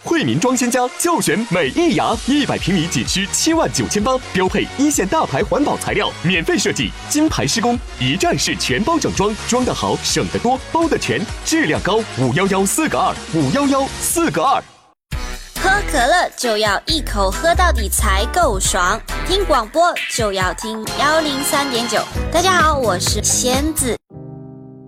惠民装鲜家就选美益牙，100平米仅需79800，标配一线大牌环保材料，免费设计，金牌施工，一站式全包整装，装得好，省得多，包得全，质量高，511422，511422。 喝可乐就要一口喝到底才够爽，听广播就要听103.9。大家好，我是仙子。